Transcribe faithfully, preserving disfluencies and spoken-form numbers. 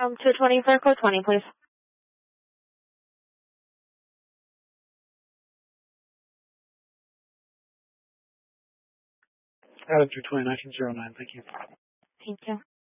Um, two twenty-four, code twenty, please. Adam two twenty, nineteen oh nine. Thank you. Thank you.